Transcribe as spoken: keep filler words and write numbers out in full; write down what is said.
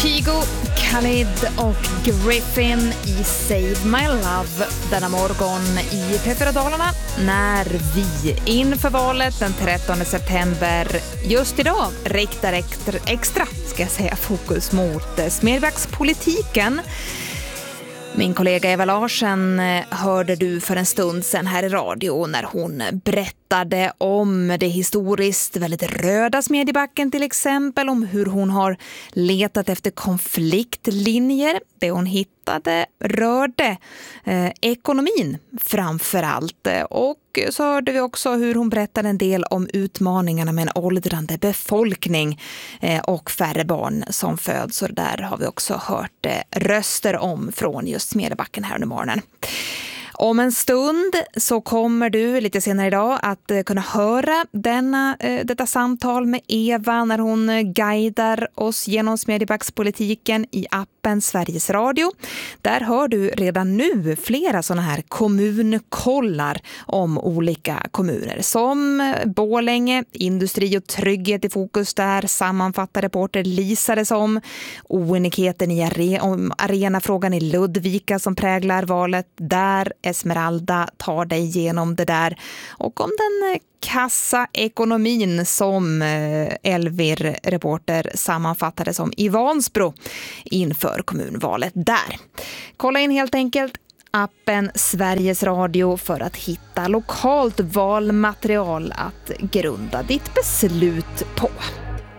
Kygo, Khalid och Griffin i Save My Love denna morgon i P fyra Dalarna när vi inför valet den trettonde september just idag riktar extra, extra ska jag säga, fokus mot Smedbackspolitiken. Min kollega Eva Larsen hörde du för en stund sedan här i radio när hon berättade om det historiskt väldigt röda Smedjebacken till exempel, om hur hon har letat efter konfliktlinjer. Det hon hittade rörde eh, ekonomin framför allt. Och så hörde vi också hur hon berättade en del om utmaningarna med en åldrande befolkning eh, och färre barn som föds. Så där har vi också hört eh, röster om från just Smedjebacken här under morgonen. Om en stund så kommer du lite senare idag att kunna höra denna, detta samtal med Eva när hon guidar oss genom Smedjebackspolitiken i appen Sveriges Radio. Där hör du redan nu flera sådana här kommunkollar om olika kommuner. Som Borlänge, industri och trygghet i fokus där, sammanfattar reporter Lisa det som. Oenigheten i are- om arenafrågan i Ludvika som präglar valet där. Esmeralda tar dig igenom det där. Och om den kassaekonomin som Elvir reporter sammanfattade som i Vansbro inför kommunvalet där. Kolla in helt enkelt appen Sveriges Radio för att hitta lokalt valmaterial att grunda ditt beslut på.